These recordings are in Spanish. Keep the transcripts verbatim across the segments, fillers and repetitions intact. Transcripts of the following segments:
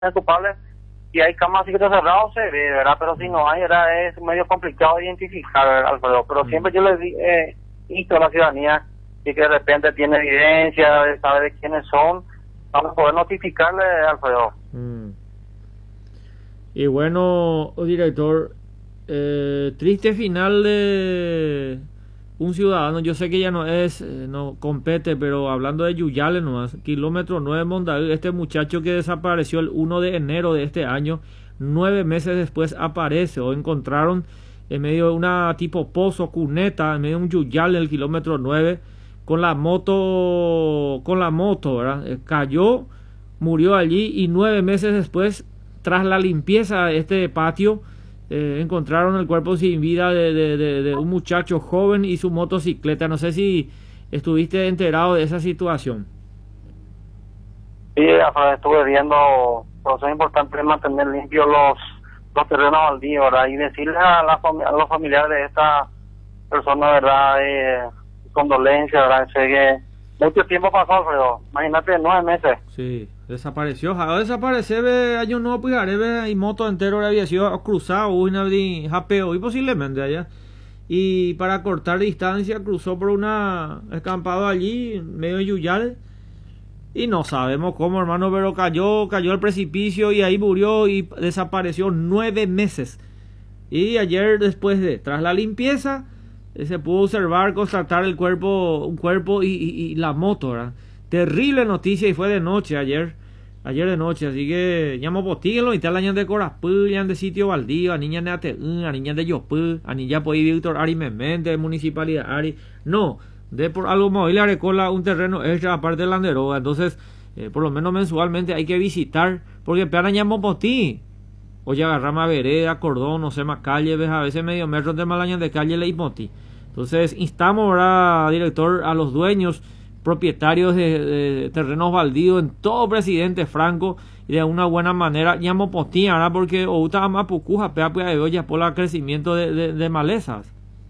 es culpable. Si hay camas así que cerrados se ve, ¿verdad? Pero si no hay, ¿verdad? Es medio complicado identificar, ¿verdad, Alfredo? Pero siempre yo les di, eh, insto a la ciudadanía y que de repente tiene evidencia, sabe de quiénes son, vamos a poder notificarle, Alfredo. Mm. Y bueno, director, eh, triste final de un ciudadano. Yo sé que ya no es, eh, no compete, pero hablando de Yuyales nomás, kilómetro nueve Mondaú, este muchacho que desapareció el uno de enero de este año, nueve meses después aparece, o encontraron en medio de una tipo pozo, cuneta, en medio de un Yuyal en el kilómetro nueve, con la moto, con la moto, ¿verdad? Eh, cayó, murió allí y nueve meses después, tras la limpieza de este patio, eh, encontraron el cuerpo sin vida de, de, de, de un muchacho joven y su motocicleta. No sé si estuviste enterado de esa situación. Sí, estuve viendo, por eso es importante mantener limpios los, los terrenos baldíos, ¿verdad? Y decirle a, la, a los familiares de esta persona, ¿verdad? Eh, condolencia, ¿verdad? Sé que mucho tiempo pasó, Alfredo. Imagínate, nueve meses. Sí, desapareció. Ahora desaparecer, ve, año no, pues, ve, y moto entero había sido cruzado, una de japeo, y posiblemente allá. Y para cortar distancia, cruzó por una escampado allí, medio de Yuyales. Y no sabemos cómo, hermano, pero cayó, cayó al precipicio y ahí murió y desapareció nueve meses. Y ayer, después de, tras la limpieza, se pudo observar, constatar el cuerpo, un cuerpo y, y, y la moto, ¿verdad? Terrible noticia, y fue de noche ayer, ayer de noche, así que llamo potíguenlo y tal, añan de Corapú, añan de sitio baldío, a niñas de Ateún, a niñas de Yopú, a niñas por Víctor Ari Memente, de Municipalidad Ari, no, de por algo móvil Arecola un terreno extra aparte de la Anderoga. Entonces, eh, por lo menos mensualmente hay que visitar, porque pean llamo potí. Oye, agarrama vereda, cordón, no sé más calle, ves a veces medio metro de malañas de calle le moti. Entonces, instamos ahora, director, a los dueños, propietarios de, de terrenos baldíos en todo Presidente Franco, y de una buena manera, llamo potí, ahora porque outa ama pucuja, pea pea de olla por el crecimiento de, de, de malezas.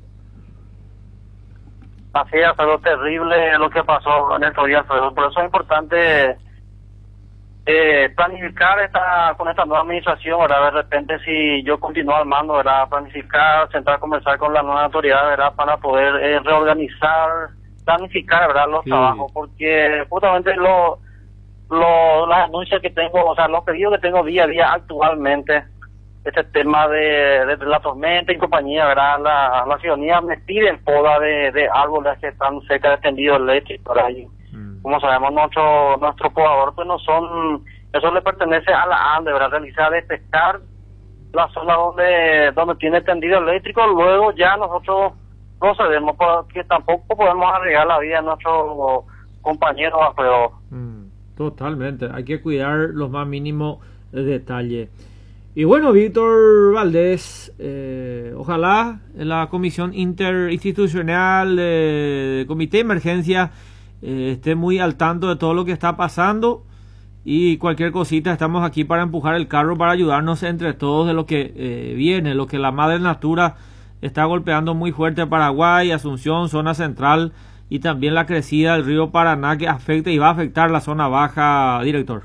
Así es, algo terrible lo que pasó en estos días, Alfredo. Por eso es importante eh, planificar esta con esta nueva administración, ¿verdad? De repente, si yo continúo al mando, ¿verdad? Planificar, sentar a conversar con la nueva autoridad, ¿verdad? Para poder eh, reorganizar, planificar, ¿verdad? Los sí. trabajos, porque justamente lo, lo, las anuncias que tengo, o sea, los pedidos que tengo día a día actualmente, este tema de, de, de la tormenta y compañía, ¿verdad? La, la ciudadanía me piden poda de, de árboles que están cerca de tendido eléctrico, ¿verdad? Y, mm. como sabemos, nuestro nuestro podador, pues no son, eso le pertenece a la ANDE, ¿verdad? Realizar, despescar la zona donde donde tiene tendido eléctrico, luego ya nosotros procedemos, porque tampoco podemos arriesgar la vida de nuestros compañeros, pero... Mm, totalmente, hay que cuidar los más mínimos detalles. Y bueno, Víctor Valdés, eh, ojalá en la Comisión Interinstitucional de, de Comité de Emergencia eh, esté muy al tanto de todo lo que está pasando, y cualquier cosita estamos aquí para empujar el carro, para ayudarnos entre todos de lo que eh, viene, lo que la madre natura está golpeando muy fuerte Paraguay, Asunción, zona central, y también la crecida del río Paraná, que afecta y va a afectar la zona baja, director.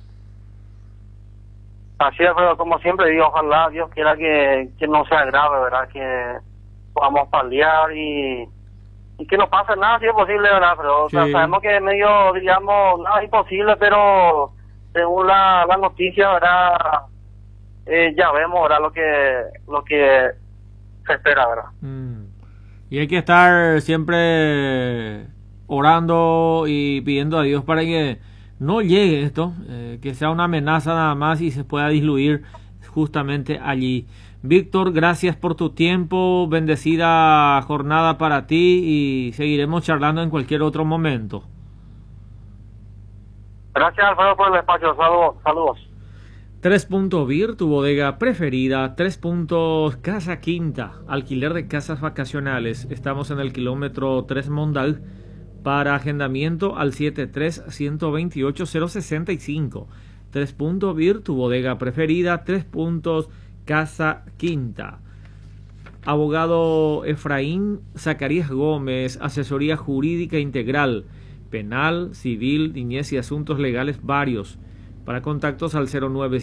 Así es, pero como siempre digo, ojalá Dios quiera que, que no sea grave, ¿verdad? Que podamos paliar y, y que no pase nada, si es posible, ¿verdad? Pero sí. O sea, sabemos que es medio, digamos, nada es imposible, pero según la, la noticia, ¿verdad? Eh, ya vemos, ¿verdad? Lo que, lo que se espera, ¿verdad? Mm. Y hay que estar siempre orando y pidiendo a Dios para que no llegue esto, eh, que sea una amenaza nada más y se pueda diluir justamente allí. Víctor, gracias por tu tiempo, bendecida jornada para ti, y seguiremos charlando en cualquier otro momento. Gracias, Alfredo, por el espacio. Saludos. Saludos. Tres puntos V I R, tu bodega preferida. Tres puntos Casa Quinta, alquiler de casas vacacionales. Estamos en el kilómetro tres Mondal. Para agendamiento al siete tres, uno dos ocho, cero seis cinco. Tres puntos V I R, tu bodega preferida. Tres puntos Casa Quinta. Abogado Efraín Zacarías Gómez, asesoría jurídica integral, penal, civil, niñez y asuntos legales varios. Para contactos al cero nueve